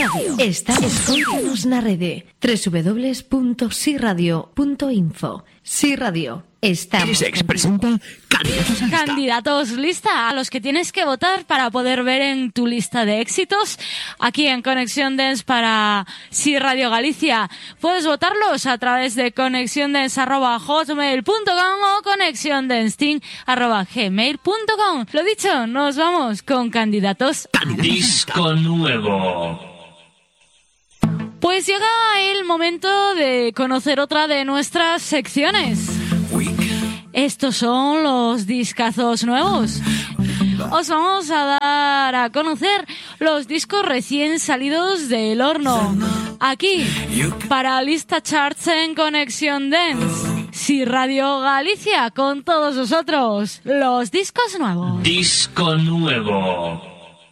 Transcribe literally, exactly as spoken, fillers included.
Radio. Estamos escoitanos na rede doble u doble u doble u punto si radio punto info. Si Radio. Estamos. Ex presenta Candidatos a Lista. Candidatos Lista, a los que tienes que votar para poder ver en tu lista de éxitos aquí en Conexión Dance para Si Radio Galicia. Puedes votarlos a través de conexiondance arroba hotmail punto com o conexiondance arroba gmail punto com. Lo dicho, nos vamos con Candidatos. Disco nuevo. Pues llega el momento de conocer otra de nuestras secciones. Estos son los discazos nuevos. Os vamos a dar a conocer los discos recién salidos del horno. Aquí, para Lista Charts en Conexión Dance. Si Radio Galicia, con todos vosotros, los discos nuevos. Disco nuevo.